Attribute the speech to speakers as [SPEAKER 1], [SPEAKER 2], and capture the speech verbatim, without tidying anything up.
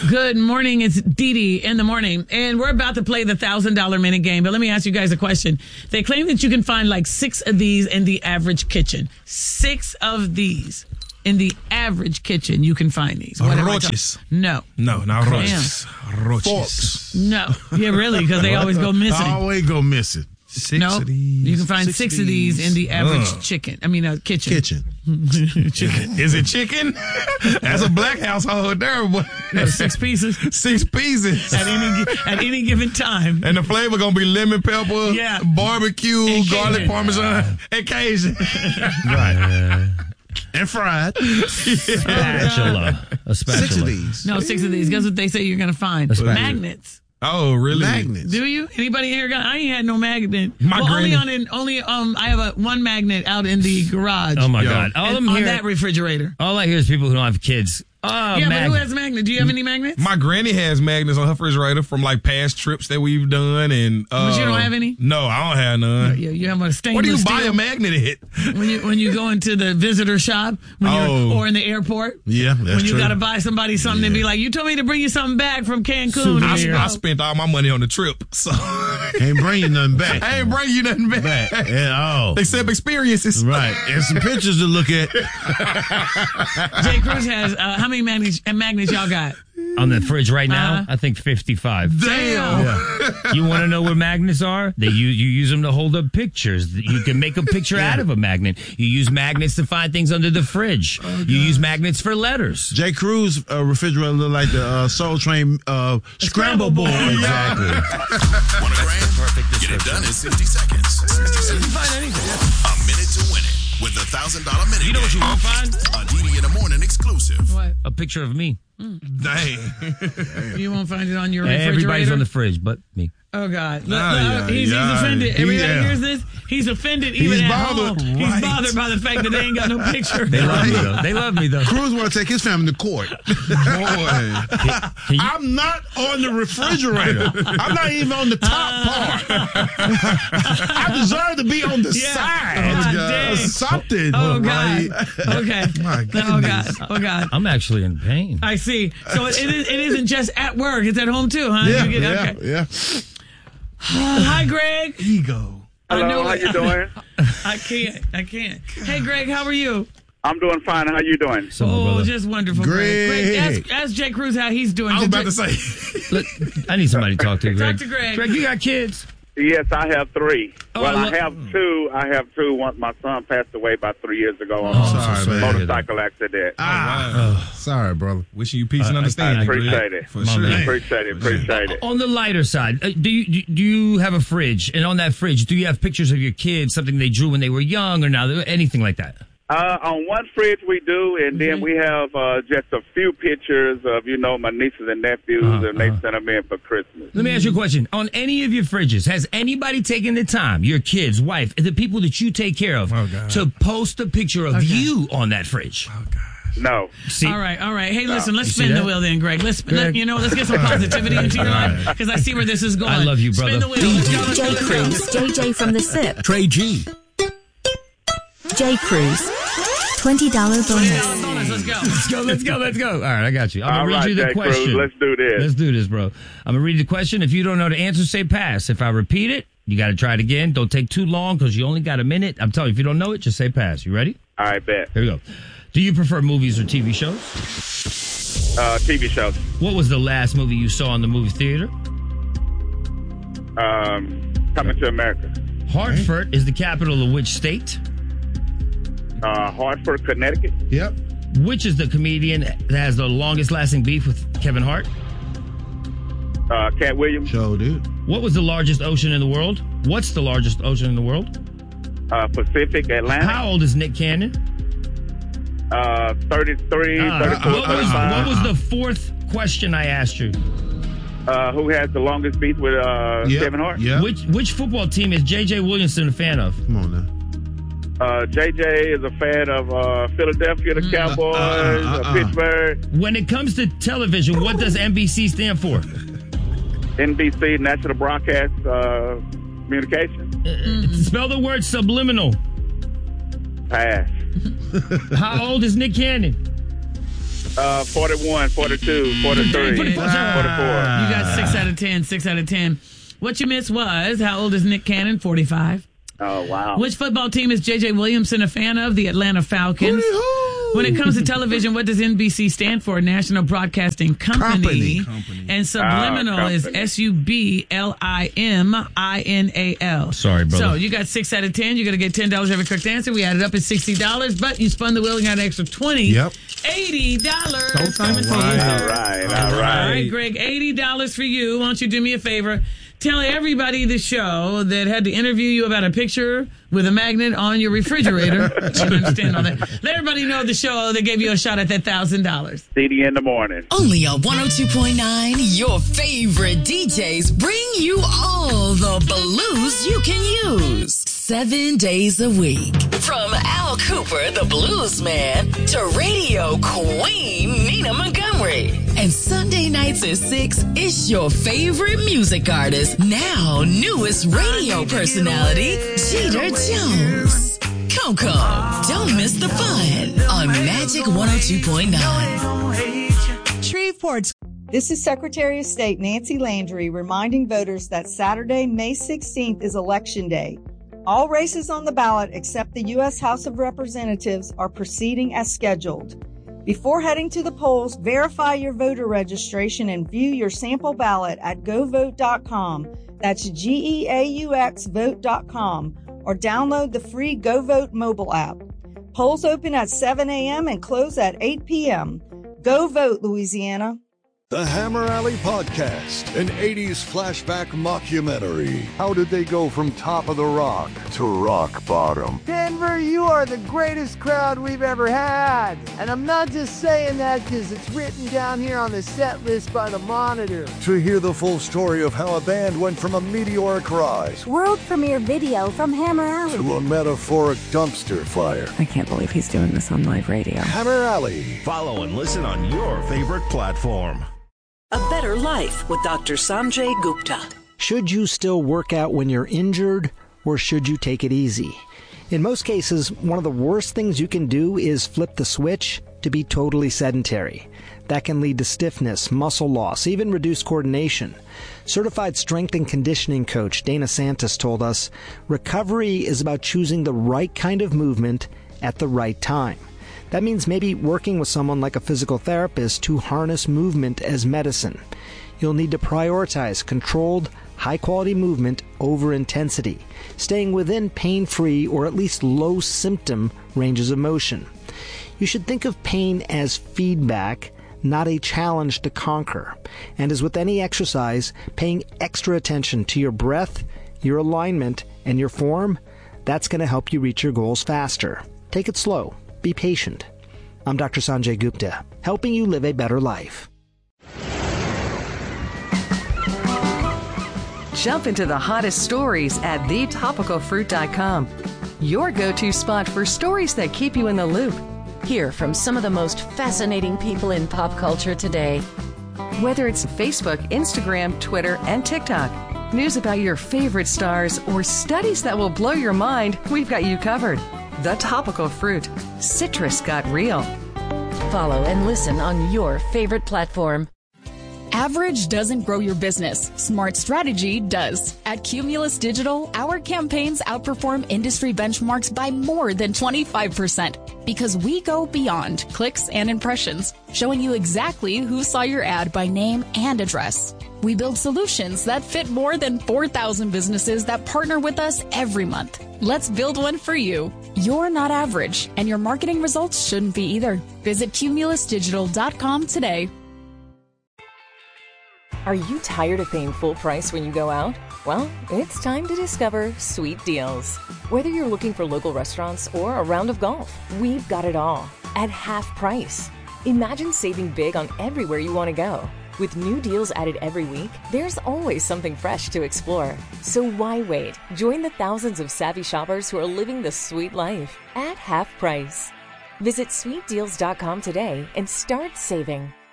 [SPEAKER 1] Good morning. It's Dee Dee in the morning. And we're about to play the one thousand dollars minute game. But let me ask you guys a question. They claim that you can find like six of these in the average kitchen. Six of these in the average kitchen. You can find these. What am I
[SPEAKER 2] Roaches.
[SPEAKER 1] talking- No.
[SPEAKER 2] No, not
[SPEAKER 1] Damn.
[SPEAKER 2] roaches. Roaches.
[SPEAKER 3] Forks.
[SPEAKER 1] No. Yeah, really, because they always go missing.
[SPEAKER 3] Always go missing.
[SPEAKER 2] Six
[SPEAKER 1] No,
[SPEAKER 2] of these.
[SPEAKER 1] you can find six,
[SPEAKER 2] six
[SPEAKER 1] of these in the average
[SPEAKER 2] Ugh.
[SPEAKER 1] chicken. I mean, uh, kitchen.
[SPEAKER 3] Kitchen.
[SPEAKER 1] Chicken.
[SPEAKER 2] Is it chicken? That's a black household there, boy.
[SPEAKER 1] No, six pieces
[SPEAKER 2] Six pieces.
[SPEAKER 1] at any gi- at any given time.
[SPEAKER 2] And the flavor gonna be lemon pepper,
[SPEAKER 1] Yeah.
[SPEAKER 2] barbecue,
[SPEAKER 1] And
[SPEAKER 2] garlic
[SPEAKER 1] Cajun.
[SPEAKER 2] parmesan, and Cajun.
[SPEAKER 3] Right. And fried.
[SPEAKER 4] Spatula. A spatula.
[SPEAKER 3] Six of these.
[SPEAKER 1] No, six of these. Guess what they say you're gonna find?
[SPEAKER 4] That's right.
[SPEAKER 1] Magnets.
[SPEAKER 2] Oh, really?
[SPEAKER 3] Magnets.
[SPEAKER 1] Do you? Anybody here got? I ain't had no magnet.
[SPEAKER 2] My
[SPEAKER 1] well, only
[SPEAKER 2] granny-
[SPEAKER 1] on in, only um. I have a one magnet out in the garage.
[SPEAKER 4] Oh my
[SPEAKER 2] Yo.
[SPEAKER 4] God! All
[SPEAKER 1] And
[SPEAKER 4] I'm
[SPEAKER 1] on
[SPEAKER 4] hearing,
[SPEAKER 1] that refrigerator.
[SPEAKER 4] all I hear is people who don't have kids. Oh,
[SPEAKER 1] yeah, but who
[SPEAKER 4] magnet.
[SPEAKER 1] has magnets? Do you have any magnets?
[SPEAKER 2] My granny has magnets on her refrigerator from like past trips that we've done, and uh,
[SPEAKER 1] But you don't have any?
[SPEAKER 2] No, I don't have none.
[SPEAKER 1] Yeah, you have a stainless
[SPEAKER 2] Where do you buy
[SPEAKER 1] steel.
[SPEAKER 2] a magnet at?
[SPEAKER 1] when you when you go into the visitor shop when
[SPEAKER 2] Oh.
[SPEAKER 1] you're, or in the airport.
[SPEAKER 3] Yeah, that's
[SPEAKER 1] when you
[SPEAKER 3] true.
[SPEAKER 1] got to buy somebody something and be like, you told me to bring you something back from Cancun.
[SPEAKER 2] I,
[SPEAKER 1] And you
[SPEAKER 2] I
[SPEAKER 1] go,
[SPEAKER 2] spent all my money on the trip, so
[SPEAKER 3] Ain't bringing nothing back.
[SPEAKER 2] I ain't bring you nothing back.
[SPEAKER 3] back at all.
[SPEAKER 2] Except experiences.
[SPEAKER 3] Right. And some pictures to look at.
[SPEAKER 1] Jay Cruz has uh, how many magnets, uh, magnets y'all got?
[SPEAKER 4] On the fridge right now,
[SPEAKER 1] Uh-huh.
[SPEAKER 4] I think fifty-five.
[SPEAKER 2] Damn.
[SPEAKER 4] You want to know what magnets are? They you you use them to hold up pictures. You can make a picture out of a magnet. You use magnets to find things under the fridge. you use magnets for letters.
[SPEAKER 3] J. Cruz uh, refrigerator look like the uh, Soul Train uh, scramble board.
[SPEAKER 4] Exactly.
[SPEAKER 5] Want a grand?
[SPEAKER 4] Perfect
[SPEAKER 5] Get it
[SPEAKER 4] description.
[SPEAKER 5] done in sixty seconds.
[SPEAKER 4] You can find anything.
[SPEAKER 5] A minute to win it with the one thousand dollars minute.
[SPEAKER 4] You know what you won't find?
[SPEAKER 5] A Didi in the morning exclusive.
[SPEAKER 1] What?
[SPEAKER 4] A picture of me.
[SPEAKER 2] Dang.
[SPEAKER 1] You won't find it on your refrigerator.
[SPEAKER 4] Everybody's on the fridge, but me.
[SPEAKER 1] Oh God! Look,
[SPEAKER 2] Ah,
[SPEAKER 1] look,
[SPEAKER 2] yeah,
[SPEAKER 1] he's,
[SPEAKER 2] yeah.
[SPEAKER 1] he's offended.
[SPEAKER 2] He-
[SPEAKER 1] Everybody
[SPEAKER 2] yeah.
[SPEAKER 1] hears this. He's offended even
[SPEAKER 3] He's
[SPEAKER 1] at
[SPEAKER 3] bothered.
[SPEAKER 1] home.
[SPEAKER 2] Right.
[SPEAKER 1] He's bothered by the fact that they ain't got no picture.
[SPEAKER 4] They love me though. They love me though.
[SPEAKER 3] Cruz want to take his family to court.
[SPEAKER 2] Boy.
[SPEAKER 4] Can you,
[SPEAKER 3] I'm not on the refrigerator. I'm not even on the top part. I deserve to be on the
[SPEAKER 1] Yeah.
[SPEAKER 3] side.
[SPEAKER 1] Oh,
[SPEAKER 3] Or
[SPEAKER 1] dang.
[SPEAKER 3] something.
[SPEAKER 1] Oh God!
[SPEAKER 3] right?
[SPEAKER 1] Okay.
[SPEAKER 3] My
[SPEAKER 1] Oh God!
[SPEAKER 3] goodness.
[SPEAKER 1] Oh God!
[SPEAKER 4] I'm actually in pain.
[SPEAKER 1] I see. So it, it, is, it isn't just at work. It's at home too, huh?
[SPEAKER 3] Yeah,
[SPEAKER 1] You get-
[SPEAKER 3] yeah,
[SPEAKER 1] okay.
[SPEAKER 3] yeah.
[SPEAKER 1] Uh, hi, Greg.
[SPEAKER 2] Ego.
[SPEAKER 1] I
[SPEAKER 6] Hello,
[SPEAKER 1] know
[SPEAKER 6] how
[SPEAKER 1] it.
[SPEAKER 6] you doing?
[SPEAKER 1] I can't. I can't. Hey, Greg, how are you?
[SPEAKER 6] I'm doing fine. How you doing?
[SPEAKER 4] So, my
[SPEAKER 1] Oh,
[SPEAKER 4] brother.
[SPEAKER 1] just wonderful, Greg. Greg,
[SPEAKER 3] Greg.
[SPEAKER 1] ask, ask Jay Cruz how he's doing.
[SPEAKER 2] I was
[SPEAKER 1] Did
[SPEAKER 2] about to
[SPEAKER 1] you-
[SPEAKER 2] say.
[SPEAKER 4] Look, I need somebody to talk to. Greg.
[SPEAKER 1] Talk to Greg.
[SPEAKER 4] Greg, you got kids.
[SPEAKER 6] Yes, I have three.
[SPEAKER 1] Oh,
[SPEAKER 6] well,
[SPEAKER 1] I
[SPEAKER 6] I,
[SPEAKER 1] lo-
[SPEAKER 6] have two. I have two. One, my son passed away about three years ago on
[SPEAKER 4] Oh,
[SPEAKER 6] a
[SPEAKER 3] sorry,
[SPEAKER 4] so
[SPEAKER 3] man.
[SPEAKER 6] motorcycle accident.
[SPEAKER 3] Ah, sorry, brother.
[SPEAKER 2] Wishing you peace and understanding.
[SPEAKER 6] I appreciate
[SPEAKER 2] Greg.
[SPEAKER 6] it.
[SPEAKER 2] For
[SPEAKER 4] My
[SPEAKER 2] sure.
[SPEAKER 4] man.
[SPEAKER 6] Appreciate it. Appreciate it.
[SPEAKER 4] On the lighter side, uh, do you do you have a fridge? And on that fridge, do you have pictures of your kids, something they drew when they were young, or now, anything like that?
[SPEAKER 6] Uh, on one fridge we do, and then we have uh, just a few pictures of, you know, my nieces and nephews,
[SPEAKER 4] Uh-huh,
[SPEAKER 6] and they
[SPEAKER 4] uh-huh.
[SPEAKER 6] sent them in for Christmas.
[SPEAKER 4] Let me ask you a question. On any of your fridges, has anybody taken the time, your kids, wife, the people that you take care of,
[SPEAKER 2] Oh, God.
[SPEAKER 4] to post a picture of
[SPEAKER 1] Okay.
[SPEAKER 4] you on that fridge?
[SPEAKER 2] Oh, God.
[SPEAKER 6] No.
[SPEAKER 4] See,
[SPEAKER 1] All right, all right. Hey, listen, let's
[SPEAKER 4] You see
[SPEAKER 1] spin the
[SPEAKER 4] that?
[SPEAKER 1] wheel then, Greg. Let's,
[SPEAKER 4] Greg.
[SPEAKER 1] let, you know, let's get some positivity into your life because I see where this is going.
[SPEAKER 4] I love you, brother.
[SPEAKER 1] Spin the wheel. Let's go, let's go,
[SPEAKER 7] Jay
[SPEAKER 1] let's go.
[SPEAKER 7] Cruz, J J from the S I P.
[SPEAKER 3] Trey G.
[SPEAKER 7] Jay Cruz, twenty dollars bonus.
[SPEAKER 1] Bonus, let's go.
[SPEAKER 4] let's go, let's go, let's go. All right, I got you. I'm
[SPEAKER 6] All
[SPEAKER 4] going to read
[SPEAKER 6] right,
[SPEAKER 4] you the
[SPEAKER 6] Jay Cruz,
[SPEAKER 4] question.
[SPEAKER 6] let's do this.
[SPEAKER 4] Let's do this, bro. I'm going to read the question. If you don't know the answer, say pass. If I repeat it, you got to try it again. Don't take too long because you only got a minute. I'm telling you, if you don't know it, just say pass. You ready?
[SPEAKER 6] All right, bet.
[SPEAKER 4] Here we go. Do you prefer movies or T V shows?
[SPEAKER 6] Uh, T V shows.
[SPEAKER 4] What was the last movie you saw in the movie theater?
[SPEAKER 6] Um, Coming to America.
[SPEAKER 4] Hartford is the capital of which state?
[SPEAKER 6] Uh, Hartford, Connecticut.
[SPEAKER 3] Yep.
[SPEAKER 4] Which is the comedian that has the longest lasting beef with Kevin Hart?
[SPEAKER 6] Uh, Cat Williams.
[SPEAKER 3] Show, dude.
[SPEAKER 4] What was the largest ocean in the world? What's the largest ocean in the world?
[SPEAKER 6] Uh, Pacific, Atlantic.
[SPEAKER 4] How old is Nick Cannon?
[SPEAKER 6] Uh, thirty-three,
[SPEAKER 4] Uh,
[SPEAKER 6] thirty-four,
[SPEAKER 4] what, was,
[SPEAKER 6] thirty-five.
[SPEAKER 4] what was the fourth question I asked you?
[SPEAKER 6] Uh, who has the longest beef with uh,
[SPEAKER 3] Yep.
[SPEAKER 6] Kevin Hart?
[SPEAKER 3] Yep.
[SPEAKER 4] Which which football team is J J Williamson a fan of?
[SPEAKER 3] Come on now.
[SPEAKER 6] Uh, J J is a fan of uh, Philadelphia, the Cowboys,
[SPEAKER 3] uh, uh,
[SPEAKER 6] uh,
[SPEAKER 3] uh.
[SPEAKER 6] Pittsburgh,
[SPEAKER 4] When it comes to television, what does N B C stand for?
[SPEAKER 6] N B C, National Broadcast uh, Communication.
[SPEAKER 4] Uh, spell the word subliminal.
[SPEAKER 6] Pass.
[SPEAKER 4] How old is Nick Cannon?
[SPEAKER 6] Uh, forty-one, forty-two, forty-three,
[SPEAKER 1] Forty-four.
[SPEAKER 6] forty-four.
[SPEAKER 1] You got six out of ten. Six out of ten. What you missed was, how old is Nick Cannon? forty-five.
[SPEAKER 6] Oh, wow.
[SPEAKER 1] Which football team is J J. Williamson a fan of? The Atlanta Falcons. When it comes to television, what does N B C stand for? National Broadcasting Company.
[SPEAKER 3] Company.
[SPEAKER 1] And subliminal
[SPEAKER 6] Ah,
[SPEAKER 1] is
[SPEAKER 6] company.
[SPEAKER 1] S U B L I M I N A L.
[SPEAKER 4] Sorry, brother.
[SPEAKER 1] So you got six out of ten. You're going to get ten dollars every correct answer. We added up at sixty dollars, but you spun the wheel and got an extra twenty.
[SPEAKER 3] Yep.
[SPEAKER 1] eighty dollars.
[SPEAKER 3] So
[SPEAKER 1] coming to you.
[SPEAKER 3] thankful.
[SPEAKER 6] All right, all
[SPEAKER 1] All
[SPEAKER 6] right.
[SPEAKER 1] right, Greg, eighty dollars for you. Why don't you do me a favor? Tell everybody the show that had to interview you about a picture with a magnet on your refrigerator. I don't understand all that. Let everybody know the show that gave you a shot at that one thousand dollars.
[SPEAKER 6] C D in the morning.
[SPEAKER 8] Only on one oh two point nine, your favorite D Js bring you all the blues you can use. Seven days a week. From Al Cooper, the blues man, to radio queen Nina Montgomery. And Sunday nights at six, it's your favorite music artist, now newest radio personality, Jeter Jones. Come, come, don't miss the fun on Magic one oh two point nine.
[SPEAKER 9] Shreveport's. This is Secretary of State Nancy Landry reminding voters that Saturday, May sixteenth is Election Day. All races on the ballot except the U S House of Representatives are proceeding as scheduled. Before heading to the polls, verify your voter registration and view your sample ballot at go vote dot com. That's G E A U X vote dot com, or download the free GoVote mobile app. Polls open at seven a.m. and close at eight p.m. Go vote, Louisiana.
[SPEAKER 10] The Hammer Alley Podcast, an eighties flashback mockumentary. How did they go from top of the rock to rock bottom?
[SPEAKER 11] Denver, you are the greatest crowd we've ever had. And I'm not just saying that because it's written down here on the set list by the Monitor.
[SPEAKER 10] To hear the full story of how a band went from a meteoric rise
[SPEAKER 7] World premiere video from Hammer Alley.
[SPEAKER 10] to a metaphoric dumpster fire.
[SPEAKER 12] I can't believe he's doing this on live radio.
[SPEAKER 10] Hammer Alley.
[SPEAKER 5] Follow and listen on your favorite platform.
[SPEAKER 8] A better life with Doctor Sanjay Gupta.
[SPEAKER 11] Should you still work out when you're injured, or should you take it easy? In most cases, one of the worst things you can do is flip the switch to be totally sedentary. That can lead to stiffness, muscle loss, even reduced coordination. Certified strength and conditioning coach Dana Santos told us, recovery is about choosing the right kind of movement at the right time. That means maybe working with someone like a physical therapist to harness movement as medicine. You'll need to prioritize controlled, high-quality movement over intensity, staying within pain-free or at least low-symptom ranges of motion. You should think of pain as feedback, not a challenge to conquer. And as with any exercise, paying extra attention to your breath, your alignment, and your form, that's going to help you reach your goals faster. Take it slow. Be patient. I'm Doctor Sanjay Gupta, helping you live a better life.
[SPEAKER 12] Jump into the hottest stories at the topical fruit dot com. Your go-to spot for stories that keep you in the loop.
[SPEAKER 13] Hear from some of the most fascinating people in pop culture today.
[SPEAKER 12] Whether it's Facebook, Instagram, Twitter, and TikTok, news about your favorite stars, or studies that will blow your mind, we've got you covered. The Topical Fruit. Citrus got real.
[SPEAKER 13] Follow and listen on your favorite platform.
[SPEAKER 14] Average doesn't grow your business. Smart strategy does. At Cumulus Digital, our campaigns outperform industry benchmarks by more than twenty-five percent because we go beyond clicks and impressions, showing you exactly who saw your ad by name and address. We build solutions that fit more than four thousand businesses that partner with us every month. Let's build one for you. You're not average, and your marketing results shouldn't be either. Visit cumulus digital dot com today.
[SPEAKER 15] Are you tired of paying full price when you go out? Well, it's time to discover Sweet Deals. Whether you're looking for local restaurants or a round of golf, we've got it all at half price. Imagine saving big on everywhere you want to go. With new deals added every week, there's always something fresh to explore. So why wait? Join the thousands of savvy shoppers who are living the sweet life at half price. Visit sweet deals dot com today and start saving.